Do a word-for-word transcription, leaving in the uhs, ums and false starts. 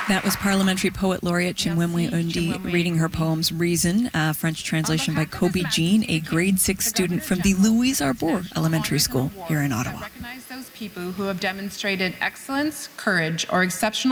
That was Parliamentary Poet Laureate Chinwemwe Undi reading her poems Reason, a French translation by Kobe Jean, a grade six student from the Louise Arbour Elementary School here in Ottawa. Recognize those people who have demonstrated excellence, courage, or exceptional